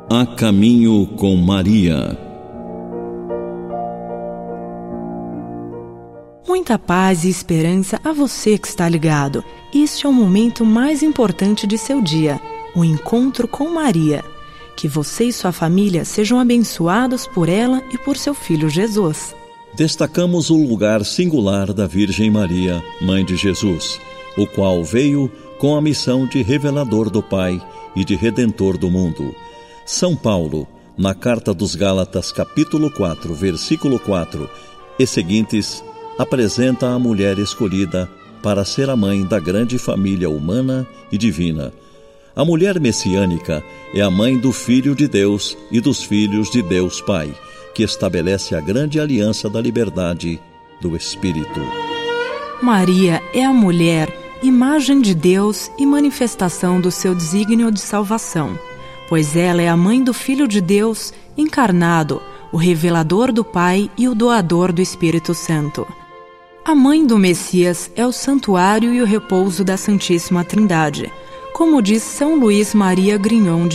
A Caminho com Maria. Muita paz e esperança a você que está ligado. Este é o momento mais importante de seu dia, o encontro com Maria. Que você e sua família sejam abençoados por ela e por seu filho Jesus. Destacamos o lugar singular da Virgem Maria, Mãe de Jesus, o qual veio com a missão de revelador do Pai e de redentor do mundo. São Paulo, na Carta dos Gálatas, capítulo 4, versículo 4 e seguintes, apresenta a mulher escolhida para ser a mãe da grande família humana e divina. A mulher messiânica é a mãe do Filho de Deus e dos filhos de Deus Pai, que estabelece a grande aliança da liberdade do Espírito. Maria é a mulher, imagem de Deus e manifestação do seu desígnio de salvação, pois ela é a mãe do Filho de Deus encarnado, o revelador do Pai e o doador do Espírito Santo. A mãe do Messias é o santuário e o repouso da Santíssima Trindade, como diz São Luís Maria Grignon de